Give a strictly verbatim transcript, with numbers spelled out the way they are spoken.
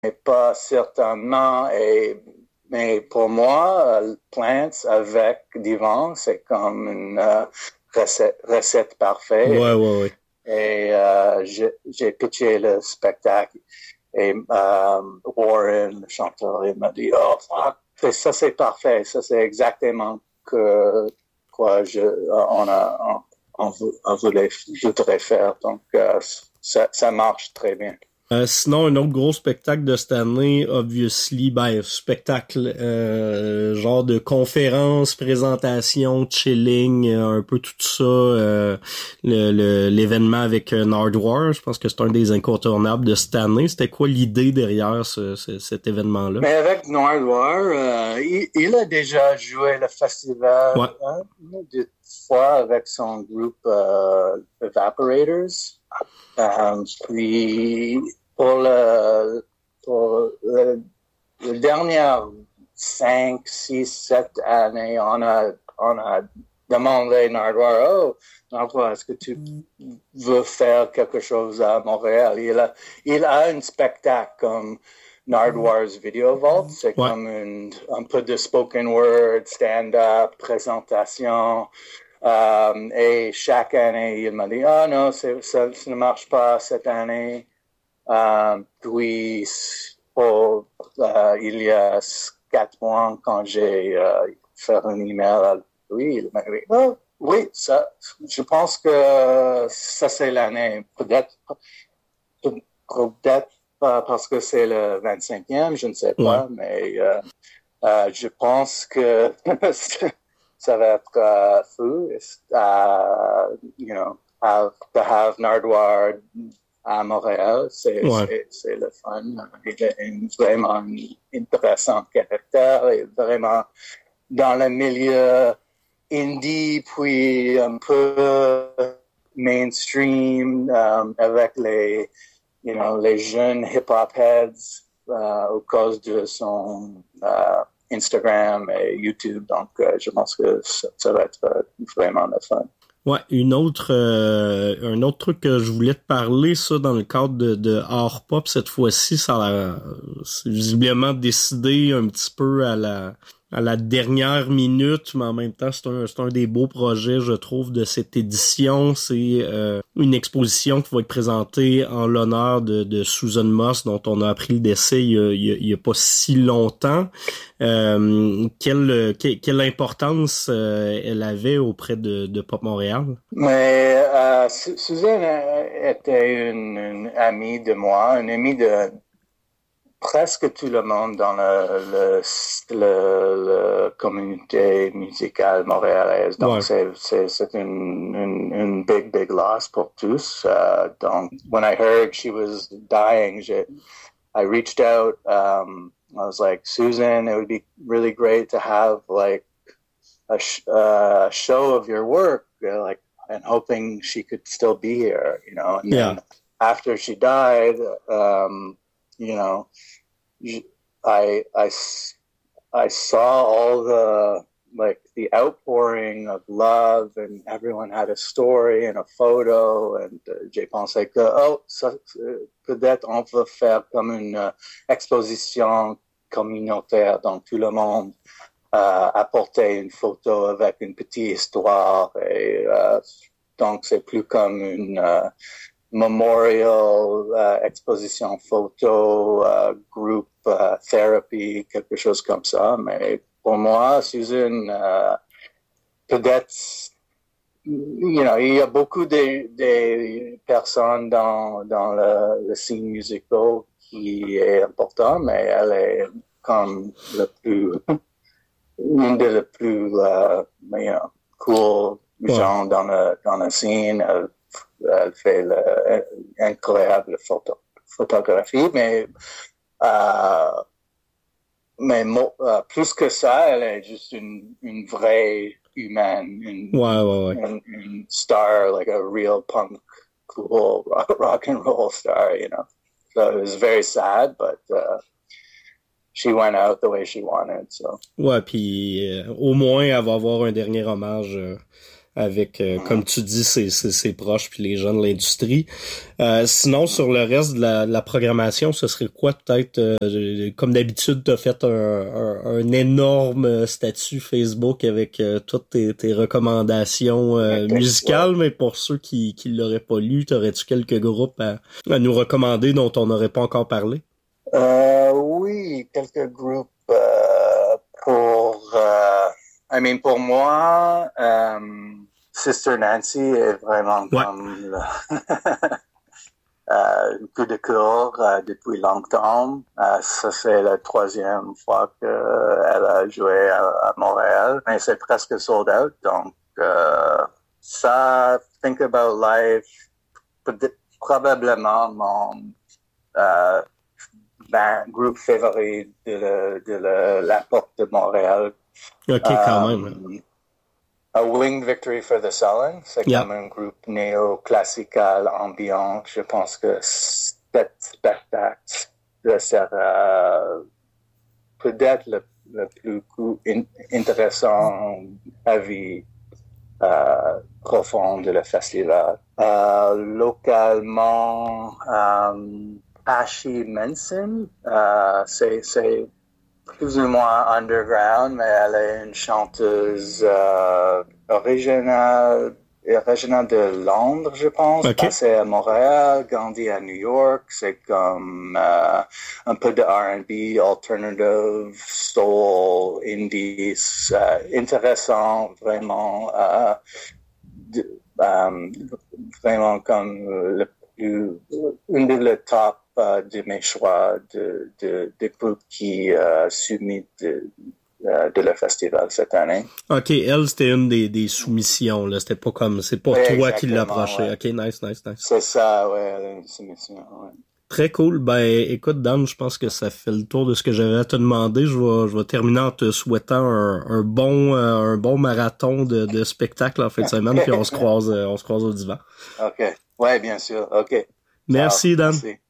mais pas certainement. Et, mais pour moi, Plants avec Divan, c'est comme une euh, recette, recette parfaite. Ouais, ouais, ouais. Et euh, j'ai, j'ai pitché le spectacle. Et euh, Warren, le chanteur, il m'a dit, oh, fuck, ça c'est parfait, ça c'est exactement que quoi je, on a, on, on voulait, je voudrais faire. Donc euh, ça, ça marche très bien. Euh, sinon, un autre gros spectacle de cette année, obviously, ben, spectacle, euh, genre de conférence, présentation, chilling, euh, un peu tout ça, euh, le, le, l'événement avec euh, Nardwuar, je pense que c'est un des incontournables de cette année. C'était quoi l'idée derrière ce, ce, cet événement-là? Mais avec Nardwuar, euh, il, il a déjà joué le festival ouais. hein, deux fois avec son groupe euh, Evaporators. Euh, puis pour le pour le, le dernière cinq, six, sept années, on a on a demandé Nardwuar, oh Nardwuar, est-ce que tu veux faire quelque chose à Montréal? Il a il a un spectacle comme Nardwuar's Video Vault, c'est ouais. comme une, un peu de spoken word, stand-up, présentation. Um, et chaque année, il m'a dit, ah oh, non, c'est, ça, ça ne marche pas cette année. Um, puis, pour, uh, il y a quatre mois, quand j'ai uh, fait un email à lui, il m'a dit, oh, oui, ça, je pense que ça c'est l'année. Peut-être, peut-être pas parce que c'est le vingt-cinquième, je ne sais pas, ouais. mais uh, uh, je pense que ça va être uh, fou, uh, you know, have, to have Nardwuar à Montréal, c'est, ouais. c'est, c'est le fun. Il est un vraiment intéressant caractère, il est vraiment dans le milieu indie, puis un peu mainstream, um, avec les, you know, les jeunes hip-hop heads, uh, au cause de son uh, Instagram et YouTube. Donc, euh, je pense que ça, ça va être euh, vraiment le fun. Ouais, une autre, euh, un autre truc que je voulais te parler, ça, dans le cadre de, de Art Pop, cette fois-ci, ça a, c'est visiblement décidé un petit peu à la, à la dernière minute, mais en même temps, c'est un, c'est un des beaux projets, je trouve, de cette édition. C'est euh, une exposition qui va être présentée en l'honneur de, de Susan Moss, dont on a appris le décès il y a, il y a, il y a pas si longtemps. Euh, quelle, quelle, quelle importance euh, elle avait auprès de, de Pop Montréal? Mais euh, Susan était une, une amie de moi, une amie de presque tout le monde dans le, le, le, le communauté musicale montréalaise. Donc, ouais. c'est, c'est, c'est une, une, une big, big loss pour tous. Uh, donc, when I heard she was dying, I reached out. Um, I was like, Susan, it would be really great to have like a sh- uh, show of your work, uh, like, and hoping she could still be here, you know. And yeah. then after she died, um, you know, I, I, I saw all the, like, the outpouring of love, and everyone had a story and a photo, and uh, j'ai pensé que, oh, ça, peut-être on peut faire comme une uh, exposition communautaire, donc tout le monde uh, apportait une photo avec une petite histoire, et uh, donc c'est plus comme une uh, memorial, uh, exposition photo, uh, group uh, therapy, quelque chose comme ça. Mais pour moi, Susan, uh, peut-être, you know, il y a beaucoup de, de personnes dans, dans le, le scene musical qui est important, mais elle est comme le plus, une des les plus, uh, you know, cool gens ouais. dans le, dans la scene. Elle, elle fait l'incroyable photo, photographie, mais, euh, mais euh, plus que ça, elle est juste une, une vraie humaine, une, ouais, ouais, ouais. Une, une star, like a real punk, cool rock, rock and roll star, you know. So it was very sad, but uh, she went out the way she wanted, so. Ouais, puis euh, au moins, elle va avoir un dernier hommage euh, avec, euh, mm-hmm. comme tu dis, ses, ses, ses proches puis les gens de l'industrie. Euh, sinon, sur le reste de la, de la programmation, ce serait quoi peut-être, euh, comme d'habitude, t'as fait un, un, un énorme statut Facebook avec euh, toutes tes, tes recommandations euh, musicales, mais pour ceux qui qui l'auraient pas lu, t'aurais-tu quelques groupes à, à nous recommander dont on n'aurait pas encore parlé? Euh, oui, quelques groupes euh, pour... Euh... I mean, pour moi, um, Sister Nancy est vraiment ouais. comme le euh, coup de cœur euh, depuis longtemps. Euh, ça c'est la troisième fois qu'elle a joué à, à Montréal, mais c'est presque sold out. Donc, euh, ça, Think About Life, probablement mon euh, ben, groupe favori de, le, de le, la porte de Montréal. OK, quand um, même. A Winged Victory for the Sullen, c'est yeah. comme un groupe néo-classical ambiant. Je pense que cet spectacle sera peut-être le, le plus in, intéressant à vie euh, profonde de le festival. Euh, localement, um, Ashi Manson, euh, c'est, c'est plus ou moins underground, mais elle est une chanteuse euh, originale, originale de Londres, je pense. Okay. Passée à Montréal, grandie à New York. C'est comme euh, un peu de R and B, alternative, soul, indie, euh, intéressant, vraiment, euh, de, um, vraiment comme le plus, une de les top euh, de mes choix de, de, de groupes qui euh, soumis de, euh, de le festival cette année. OK, elle, c'était une des, des soumissions, là. C'était pas comme, c'est pas oui, toi qui l'as approché. Ouais. OK, nice, nice, nice. C'est ça, ouais, elle a une soumission, ouais. Très cool. Ben, écoute, Dan, je pense que ça fait le tour de ce que j'avais à te demander. Je vais, je vais terminer en te souhaitant un, un bon, euh, un bon marathon de, de spectacle en fin de semaine, puis on se croise, euh, on se croise au divan. OK. Ouais, bien sûr. OK. Merci, Ciao. Dan. Merci.